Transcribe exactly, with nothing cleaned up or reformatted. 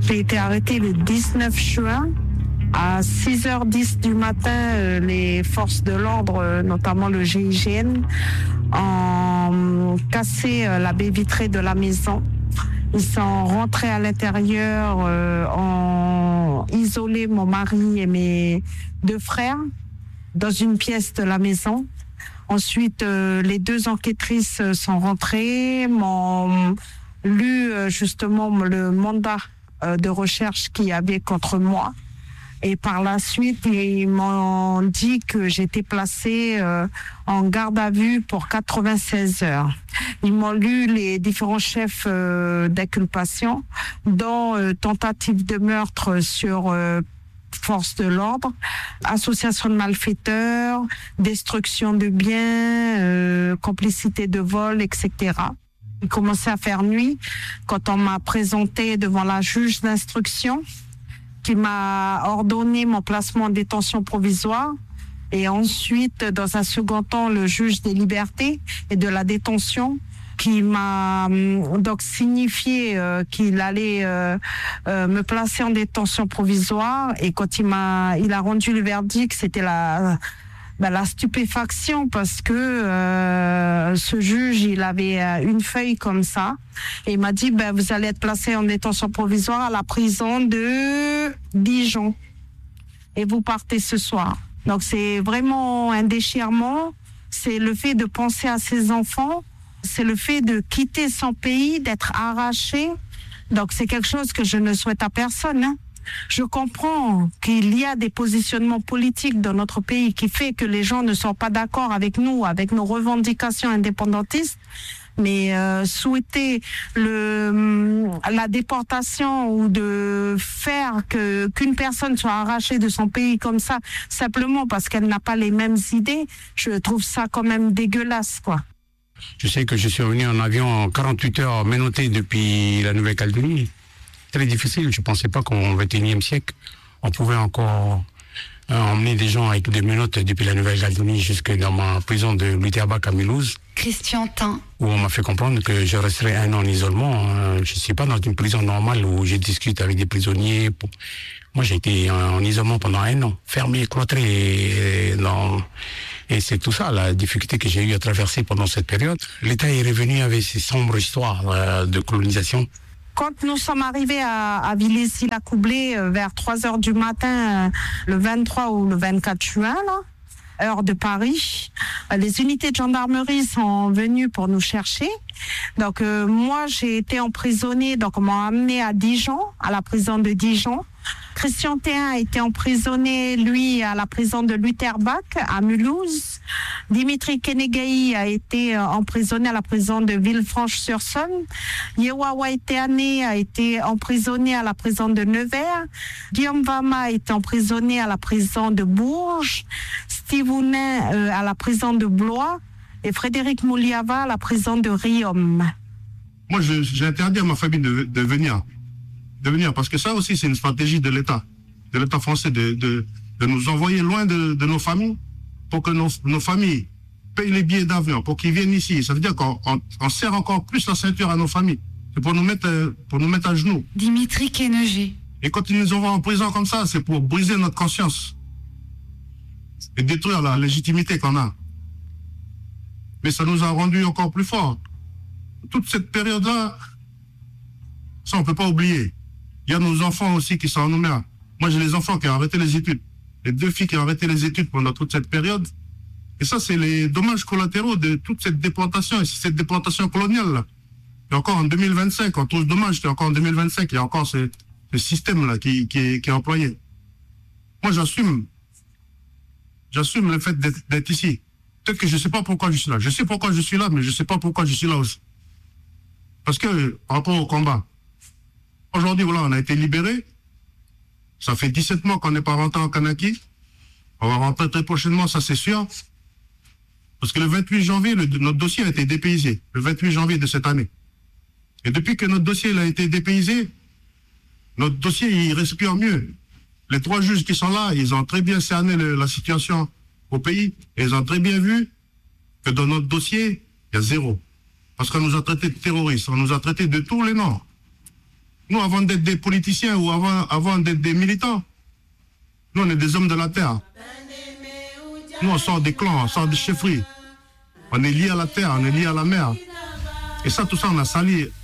J'ai été arrêtée le dix-neuf juin. À six heures dix du matin, euh, les forces de l'ordre, euh, notamment le G I G N, ont cassé euh, la baie vitrée de la maison. Ils sont rentrés à l'intérieur, euh, ont isolé mon mari et mes deux frères dans une pièce de la maison. Ensuite, euh, les deux enquêtrices sont rentrées, m'ont lu euh, justement le mandat euh, de recherche qu'il y avait contre moi. Et par la suite, ils m'ont dit que j'étais placée euh, en garde à vue pour quatre-vingt-seize heures. Ils m'ont lu les différents chefs euh, d'inculpation, dont euh, tentative de meurtre sur euh, force de l'ordre, association de malfaiteurs, destruction de biens, euh, complicité de vol, et cetera. Il commençait à faire nuit quand on m'a présenté devant la juge d'instruction, qui m'a ordonné mon placement en détention provisoire, et ensuite, dans un second temps, le juge des libertés et de la détention, qui m'a donc signifié euh, qu'il allait euh, euh, me placer en détention provisoire. Et quand il m'a, il a rendu le verdict, c'était la Ben, la stupéfaction, parce que euh, ce juge, il avait euh, une feuille comme ça, et il m'a dit ben, vous allez être placé en détention provisoire à la prison de Dijon et vous partez ce soir. Donc c'est vraiment un déchirement, c'est le fait de penser à ses enfants, c'est le fait de quitter son pays, d'être arraché. Donc c'est quelque chose que je ne souhaite à personne, hein. Je comprends qu'il y a des positionnements politiques dans notre pays qui fait que les gens ne sont pas d'accord avec nous, avec nos revendications indépendantistes, mais euh, souhaiter le, la déportation ou de faire que qu'une personne soit arrachée de son pays comme ça, simplement parce qu'elle n'a pas les mêmes idées, je trouve ça quand même dégueulasse, quoi. Je sais que je suis revenu en avion en quarante-huit heures menotté depuis la Nouvelle-Calédonie. Très difficile. Je ne pensais pas qu'au vingt et unième siècle, on pouvait encore euh, emmener des gens avec des menottes depuis la Nouvelle-Calédonie jusque dans ma prison de Lutterbach à Mulhouse. Christian Tin. Où on m'a fait comprendre que je resterais un an en isolement. Euh, je ne suis pas dans une prison normale où je discute avec des prisonniers. Pour... Moi, j'ai été en, en isolement pendant un an, fermé, cloîtré. Et, dans... et c'est tout ça, la difficulté que j'ai eu à traverser pendant cette période. L'État est revenu avec ses sombres histoires euh, de colonisation. Quand nous sommes arrivés à, à Villécy-la-Coublée euh, vers trois heures du matin, euh, le vingt-trois ou le vingt-quatre juin, là, heure de Paris, euh, les unités de gendarmerie sont venues pour nous chercher. Donc euh, moi, j'ai été emprisonnée, donc on m'a amené à Dijon, à la prison de Dijon. Christian Théin a été emprisonné, lui, à la prison de Lutterbach, à Mulhouse. Dimitri Kenegaï a été emprisonné à la prison de Villefranche-sur-Saône. Yewa Waiteane a été emprisonné à la prison de Nevers. Guillaume Vama a été emprisonné à la prison de Bourges. Steve Hounin euh, à la prison de Blois. Et Frédéric Mouliava à la prison de Riom. Moi, je, j'ai interdit à ma famille de, de venir. De venir, parce que ça aussi, c'est une stratégie de l'État, de l'État français, de, de, de nous envoyer loin de, de nos familles, pour que nos, nos familles payent les billets d'avion, pour qu'ils viennent ici. Ça veut dire qu'on on, on serre encore plus la ceinture à nos familles. C'est pour nous mettre, pour nous mettre à genoux. Dimitri Kenegé. Et quand ils nous envoient en prison comme ça, c'est pour briser notre conscience et détruire la légitimité qu'on a. Mais ça nous a rendu encore plus forts. Toute cette période-là, ça, on ne peut pas oublier. Il y a nos enfants aussi qui sont en Nouméa. Moi, j'ai les enfants qui ont arrêté les études. Les deux filles qui ont arrêté les études pendant toute cette période. Et ça, c'est les dommages collatéraux de toute cette déportation, et cette déportation coloniale-là. Et encore en deux mille vingt-cinq, on trouve dommage qu'encore en deux mille vingt-cinq, il y a encore ce, ce système-là qui, qui, est, qui est employé. Moi, j'assume. J'assume le fait d'être, d'être ici. Peut-être que je ne sais pas pourquoi je suis là. Je sais pourquoi je suis là, mais je ne sais pas pourquoi je suis là aussi. Parce que, par rapport au combat, aujourd'hui, voilà, on a été libérés. Ça fait dix-sept mois qu'on n'est pas rentré en Kanaki. On va rentrer très prochainement, ça c'est sûr. Parce que le vingt-huit janvier, le, notre dossier a été dépaysé. Le vingt-huit janvier de cette année. Et depuis que notre dossier a été dépaysé, notre dossier, il respire mieux. Les trois juges qui sont là, ils ont très bien cerné le, la situation au pays. Et ils ont très bien vu que dans notre dossier, il y a zéro. Parce qu'on nous a traités de terroristes, on nous a traités de tous les noms. Nous, avant d'être des politiciens ou avant, avant d'être des militants, nous, on est des hommes de la terre. Nous, on sort des clans, on sort des chefferies. On est liés à la terre, on est liés à la mer. Et ça, tout ça, on a sali